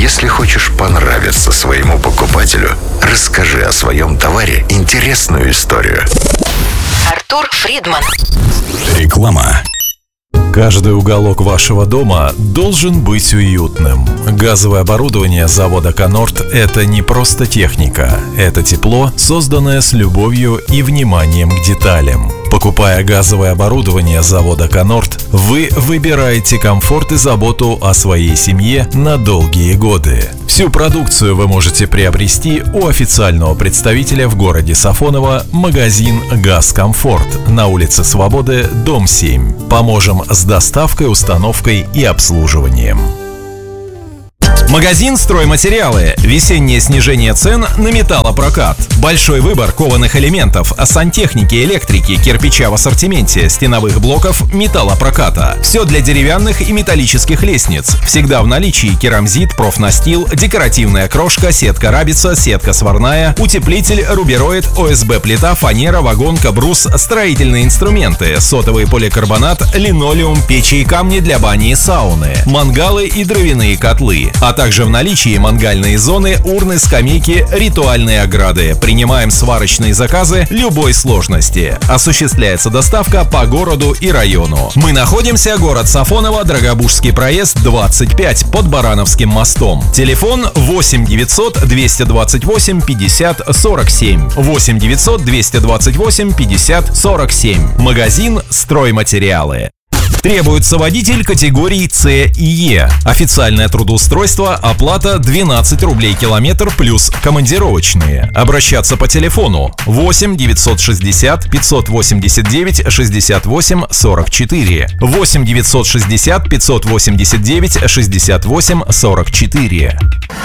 Если хочешь понравиться своему покупателю, расскажи о своем товаре интересную историю. Артур Фридман. Реклама. Каждый уголок вашего дома должен быть уютным. Газовое оборудование завода «Конорд» — это не просто техника. Это тепло, созданное с любовью и вниманием к деталям. Покупая газовое оборудование завода «Конорд», вы выбираете комфорт и заботу о своей семье на долгие годы. Всю продукцию вы можете приобрести у официального представителя в городе Сафоново, магазин «Газкомфорт» на улице Свободы, дом 7. Поможем с доставкой, установкой и обслуживанием. Магазин «Стройматериалы». Весеннее снижение цен на металлопрокат. Большой выбор кованых элементов, сантехники, электрики, кирпича в ассортименте, стеновых блоков, металлопроката. Все для деревянных и металлических лестниц. Всегда в наличии керамзит, профнастил, декоративная крошка, сетка рабица, сетка сварная, утеплитель, рубероид, ОСБ-плита, фанера, вагонка, брус, строительные инструменты, сотовый поликарбонат, линолеум, печи и камни для бани и сауны, мангалы и дровяные котлы. А также в наличии мангальные зоны, урны, скамейки, ритуальные ограды. Принимаем сварочные заказы любой сложности. Осуществляется доставка по городу и району. Мы находимся город Сафоново, Драгобужский проезд, 25, под Барановским мостом. Телефон 8 900 228 50 47. 8 900 228 50 47. Магазин «Стройматериалы». Требуется водитель категории С и Е. Официальное трудоустройство, оплата 12 рублей километр плюс командировочные. Обращаться по телефону 8 960 589 68 44. 8 960 589 68 44.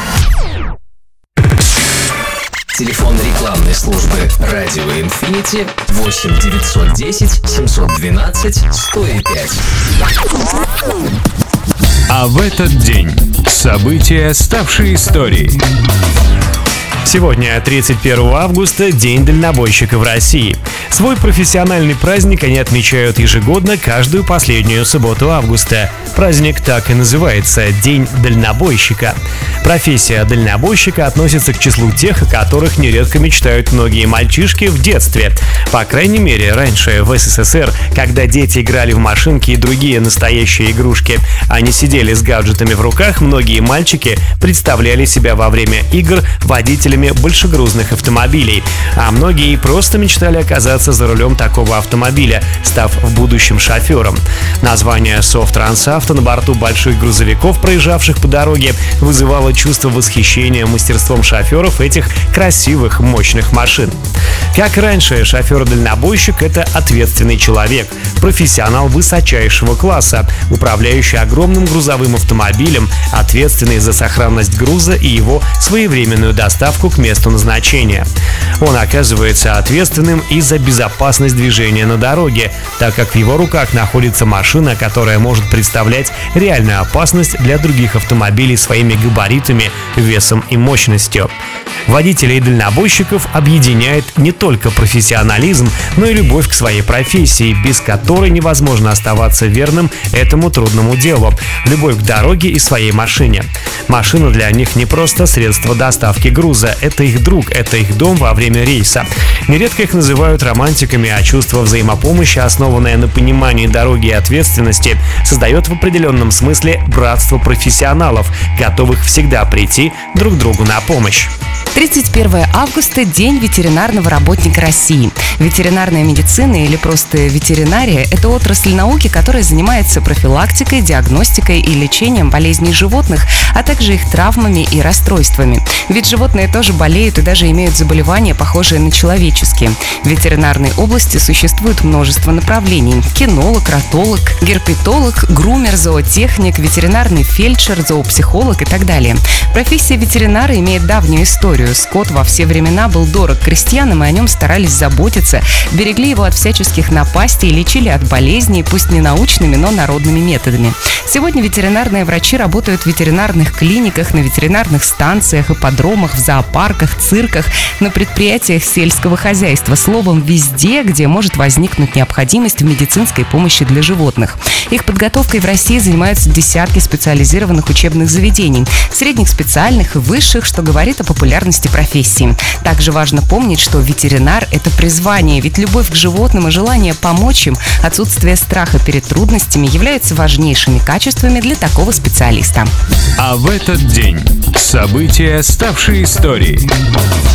Телефон рекламной службы «Радио Инфинити» 8 910 712 105. А в этот день события, ставшие историей. Сегодня, 31 августа, День дальнобойщика в России. Свой профессиональный праздник они отмечают ежегодно каждую последнюю субботу августа. Праздник так и называется – День дальнобойщика. Профессия дальнобойщика относится к числу тех, о которых нередко мечтают многие мальчишки в детстве. По крайней мере, раньше, в СССР, когда дети играли в машинки и другие настоящие игрушки, они сидели с гаджетами в руках, многие мальчики представляли себя во время игр водителями большегрузных автомобилей, а многие просто мечтали оказаться за рулем такого автомобиля, став в будущем шофером. Название «Совтрансавто» на борту больших грузовиков, проезжавших по дороге, вызывало чувство восхищения мастерством шоферов этих красивых, мощных машин. Как раньше, шофер-дальнобойщик — это ответственный человек, профессионал высочайшего класса, управляющий огромным грузовым автомобилем, ответственный за сохранность груза и его своевременную доставку к месту назначения. Он оказывается ответственным и за безопасность движения на дороге, так как в его руках находится машина, которая может представлять реальную опасность для других автомобилей своими габаритами, весом и мощностью. Водителей и дальнобойщиков объединяет не только профессионализм, но и любовь к своей профессии, без которой невозможно оставаться верным этому трудному делу, любовь к дороге и своей машине. Машина для них не просто средство доставки груза, это их друг, это их дом во время рейса. Нередко их называют романтиками, а чувство взаимопомощи, основанное на понимании дороги и ответственности, создает в определенном смысле братство профессионалов, готовых всегда прийти друг другу на помощь. 31 августа – День ветеринарного работника России. Ветеринарная медицина или просто ветеринария – это отрасль науки, которая занимается профилактикой, диагностикой и лечением болезней животных, а также их травмами и расстройствами. Ведь животные тоже болеют и даже имеют заболевания, похожие на человеческие. В ветеринарной области существует множество направлений – кинолог, ротолог, герпетолог, грумер, зоотехник, ветеринарный фельдшер, зоопсихолог и так далее. Профессия ветеринара имеет давнюю историю. историю. Скот во все времена был дорог крестьянам, и о нем старались заботиться, берегли его от всяческих напастей, лечили от болезней, пусть не научными, но народными методами. Сегодня ветеринарные врачи работают в ветеринарных клиниках, на ветеринарных станциях, ипподромах, в зоопарках, цирках, на предприятиях сельского хозяйства. Словом, везде, где может возникнуть необходимость в медицинской помощи для животных. Их подготовкой в России занимаются десятки специализированных учебных заведений, средних, специальных и высших, что говорит о популярности профессии. Также важно помнить, что ветеринар – это призвание, ведь любовь к животным и желание помочь им, отсутствие страха перед трудностями являются важнейшими качествами для такого специалиста. А в этот день события, ставшие историей.